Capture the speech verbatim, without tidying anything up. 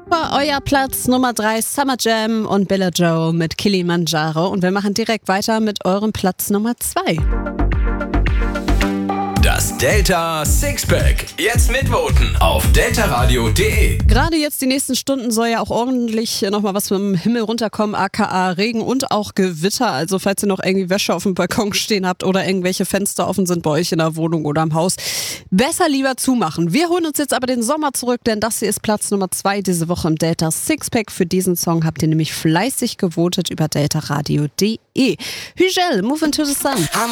War euer Platz Nummer drei, Summer Jam und Bella Joe mit Kilimanjaro. Und wir machen direkt weiter mit eurem Platz Nummer zwei. Das Delta Sixpack. Jetzt mitvoten auf delta radio punkt de. Gerade jetzt die nächsten Stunden soll ja auch ordentlich nochmal was vom Himmel runterkommen, aka Regen und auch Gewitter. Also falls ihr noch irgendwie Wäsche auf dem Balkon stehen habt oder irgendwelche Fenster offen sind bei euch in der Wohnung oder im Haus, besser lieber zumachen. Wir holen uns jetzt aber den Sommer zurück, denn das hier ist Platz Nummer zwei diese Woche im Delta Sixpack. Für diesen Song habt ihr nämlich fleißig gewotet über delta radio punkt de. Hügel, Move into the Sun.